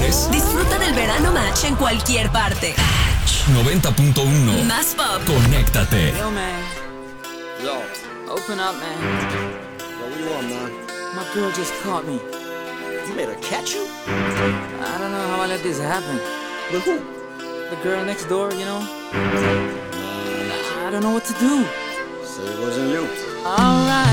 Londres. Disfruta del verano Match en cualquier parte. 90.1. Más pop. Conéctate. Yo, man. Yo. Open up, man. Yo, what do you want, man? My girl just caught me. You made her catch you? I don't know how I let this happen. With who? The girl next door, you know? I don't know what to do. Say it wasn't you. Alright.